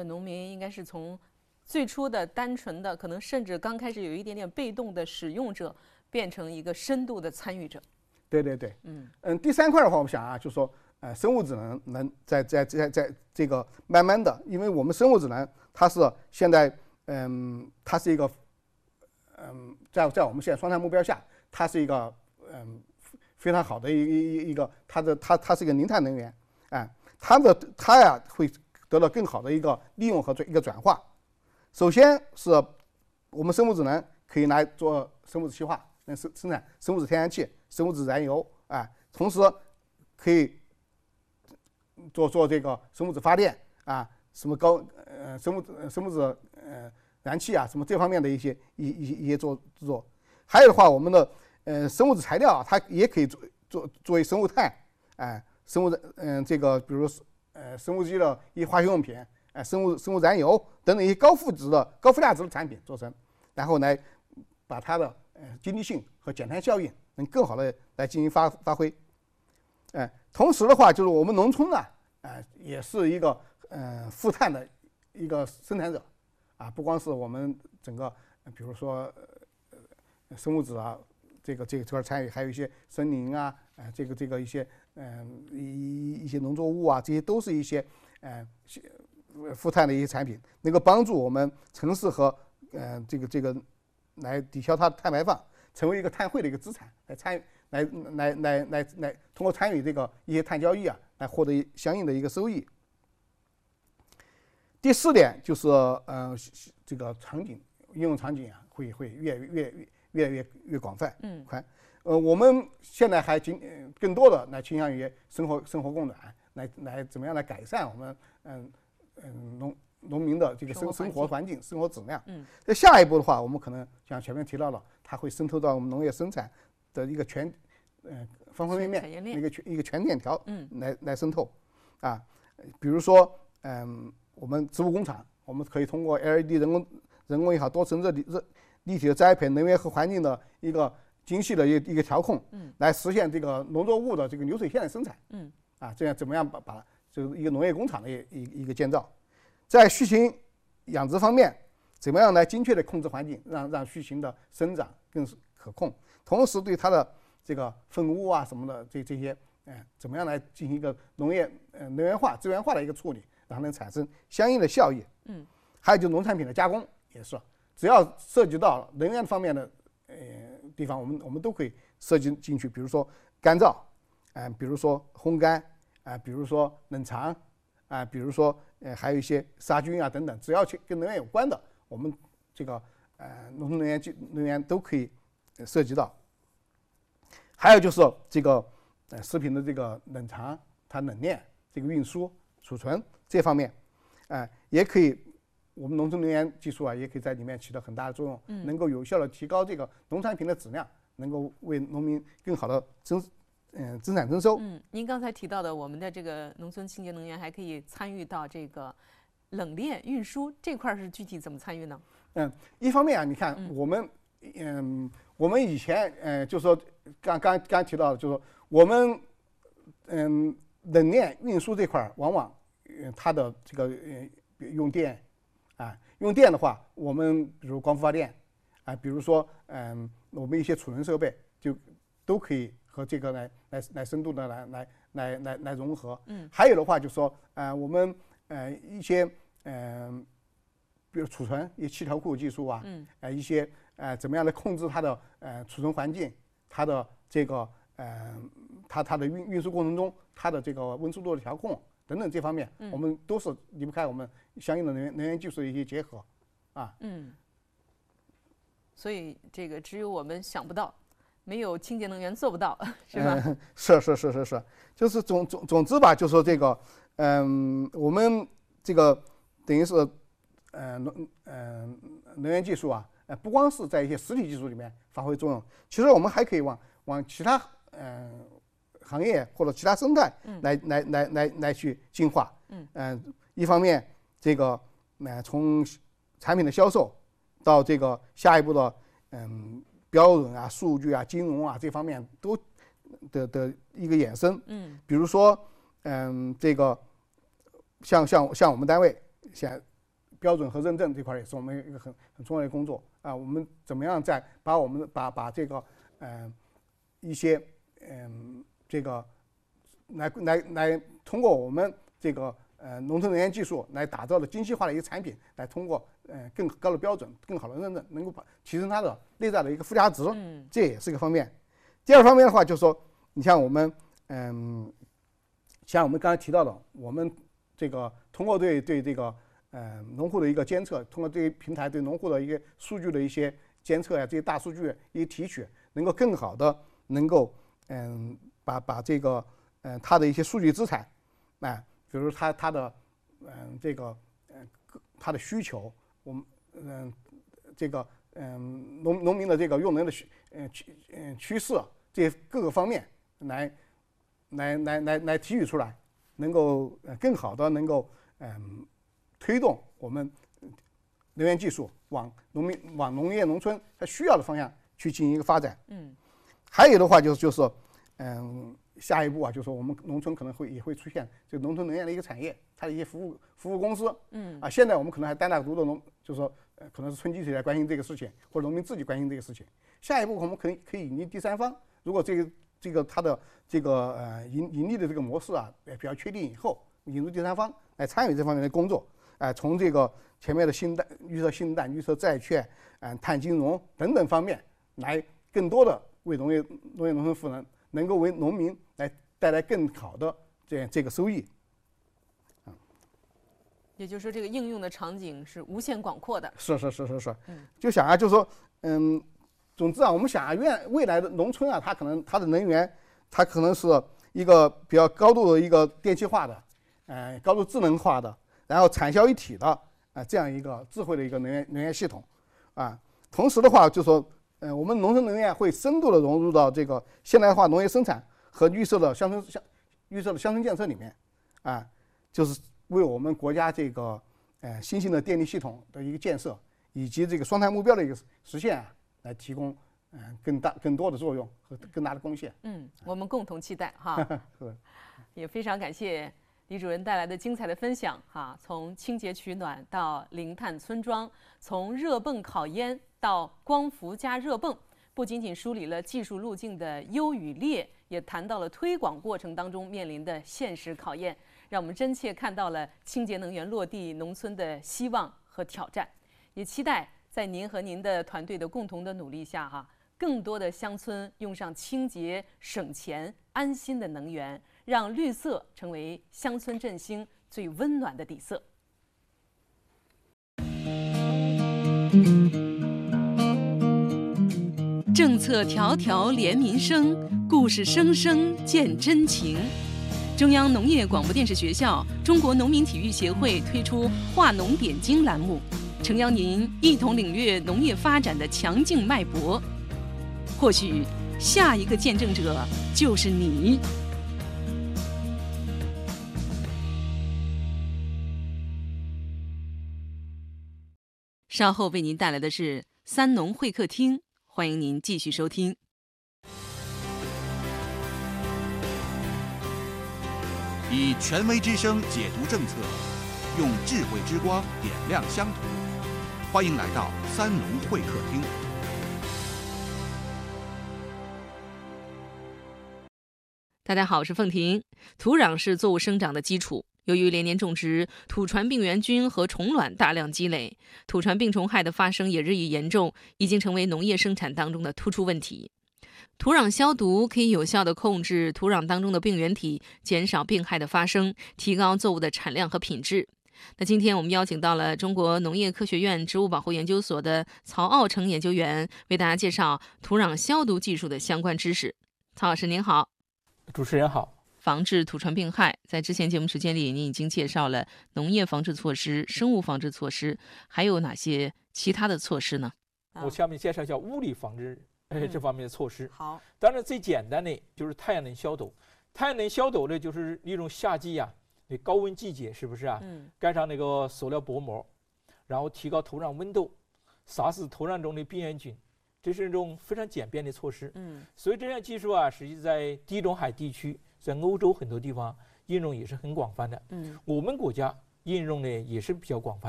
的农民应该是从最初的单纯的，可能甚至刚开始有一点点被动的使用者，变成一个深度的参与者。 对对对，第三块的话，我想啊，就是说，生物质能在这个慢慢的，因为我们生物质能它是现在，它是一个，在我们现在双碳目标下，它是一个非常好的一个，它是一个零碳能源，它呀会得到更好的一个利用和一个转化。首先是我们生物质能可以来做生物质气化，能生产生物质天然气、生物质燃油，同时可以做这个生物质发电什么生物质燃气什么这方面的一些做。还有的话，我们的生物质材料它也可以作为生物炭，生物这个比如生物基的一些化学用品，生物燃油等等一些高附加值的产品做成，然后来把它的经济性和减碳效应能更好的来进行发挥。同时的话，就是我们农村也是一个负碳的一个生产者不光是我们整个比如说生物质这块参与，还有一些森林这个一些一些农作物这些都是一些负碳的一些产品，能够帮助我们城市和这个来抵消它的碳排放，成为一个碳汇的一个资产，来通过参与这个一些碳交易来获得相应的一个收益。第四点就是这个应用场景会越来越广泛宽。我们现在还更多的来倾向于生活供暖，来怎么样来改善我们农民的这个生活环境、生活质量。在下一步的话，我们可能像前面提到了，它会渗透到我们农业生产的一个方方面面一个全链条来渗透比如说我们植物工厂，我们可以通过 LED 人工也好，多层立体的栽培，能源和环境的一个精细的一个调控，来实现这个农作物的这个流水线的生产，这样怎么样把就是一个农业工厂的一个建造。在畜禽养殖方面，怎么样来精确的控制环境，让畜禽的生长更可控，同时对它的这个粪污什么的这些怎么样来进行一个农业能源化、资源化的一个处理，让它能产生相应的效益。还有就是农产品的加工也是，只要涉及到能源方面的地方，我们都可以涉及进去，比如说干燥，比如说烘干，比如说冷藏，比如说还有一些杀菌等等，只要跟能源有关的，我们这个农村能源都可以涉及到。还有就是这个食品的这个冷藏、它冷链、这个运输、储存这方面，也可以。我们农村能源技术也可以在里面起到很大的作用，能够有效的提高这个农产品的质量，能够为农民更好的增产增收。 您刚才提到的我们的这个农村清洁能源还可以参与到这个冷链运输这块，是具体怎么参与呢？ 一方面你看我们以前就是说刚提到的，就是说我们冷链运输这块往往它的这个用电。用电的话，我们比如光伏发电，比如说我们一些储能设备就都可以和这个来深度的来融合。还有的话就是说我们一些比如储存一些气条库技术一些怎么样来控制它的储存环境，它的这个它的运输过程中它的这个温湿度的调控。等等这方面，我们都是离不开我们相应的能源技术的一些结合， 所以这个只有我们想不到，没有清洁能源做不到，是吧？ 是，就是总之吧，就说这个，我们这个等于是能源技术不光是在一些实体技术里面发挥作用，其实我们还可以往其他行业或者其他生态来去进化。一方面这个从产品的销售到这个下一步的标准数据金融这方面都的一个衍生。比如说这个像我们单位标准和认证这块也是我们一个很重要的工作啊。我们怎么样把这个一些这个来通过我们这个农村能源技术来打造的精细化的一个产品，来通过更高的标准、更好的认证，能够提升它的内在的一个附加值，这也是一个方面。第二方面的话，就是说，你像我们像我们刚才提到的，我们这个通过对这个农户的一个监测，通过这个平台对农户的一个数据的一些监测这些大数据一提取，能够更好的能够把这个它的一些数据资产，比如它的这个它的需求，我们这个农民的这个用能的趋势，这些各个方面来提取出来，能够更好的能够推动我们能源技术往农业农村它需要的方向去进行一个发展。还有的话就是说，下一步啊，就是说我们农村可能也会出现这个农村能源的一个产业，它的一些服务公司。现在我们可能还单打独斗就是说可能是村集体来关心这个事情，或者农民自己关心这个事情。下一步我们可以引进第三方，如果这个它的这个盈利的这个模式啊比较确定以后，引入第三方来参与这方面的工作。从这个前面的预测新蛋、预测债券、碳金融等等方面，来更多的为农业农村赋能，能够为农民来带来更好的这个收益。 也就是说，这个应用的场景是无限广阔的。 是。就想啊，就是说，总之啊，我们想啊，未来的农村啊，它的能源，它可能是一个比较高度的一个电气化的，高度智能化的，然后产销一体的这样一个智慧的一个能源系统啊。同时的话，就说我们农村能源会深度的融入到这个现代化农业生产和预设的乡村建设里面啊，就是为我们国家这个新兴的电力系统的一个建设以及这个双碳目标的一个实现啊，来提供更多的作用和更大的贡献。 我们共同期待哈。也非常感谢李主任带来的精彩的分享哈，从清洁取暖到零碳村庄，从热泵烤烟到光伏加热泵，不仅仅梳理了技术路径的优与劣，也谈到了推广过程当中面临的现实考验，让我们真切看到了清洁能源落地农村的希望和挑战。也期待在您和您的团队的共同的努力下哈，更多的乡村用上清洁、省钱、安心的能源，让绿色成为乡村振兴最温暖的底色。政策条条连民生，故事声声见真情。中央农业广播电视学校、中国农民体育协会推出“化农点睛”栏目，诚邀您一同领略农业发展的强劲脉搏。或许下一个见证者就是你。稍后为您带来的是三农会客厅，欢迎您继续收听。 以权威之声解读政策，用智慧之光点亮乡土。欢迎来到三农会客厅。 大家好，我是凤婷。土壤是作物生长的基础，由于连年种植，土传病原菌和虫卵大量积累，土传病虫害的发生也日益严重，已经成为农业生产当中的突出问题。土壤消毒可以有效地控制土壤当中的病原体，减少病害的发生，提高作物的产量和品质。那今天我们邀请到了中国农业科学院植物保护研究所的曹傲成研究员，为大家介绍土壤消毒技术的相关知识。曹老师您好。 主持人好。 防治土传病害，在之前节目时间里您已经介绍了农业防治措施、生物防治措施，还有哪些其他的措施呢？ 我下面介绍一下物理防治这方面的措施。 好， 当然最简单的就是太阳能消毒。太阳能消毒呢，就是一种夏季啊，那高温季节是不是啊？盖上那个塑料薄膜，然后提高土壤温度，杀死土壤中的病原菌，这是一种非常简便的措施。所以这项技术啊，实际在地中海地区，在欧洲很多地方应用也是很广泛的。我们国家应用呢也是比较广泛。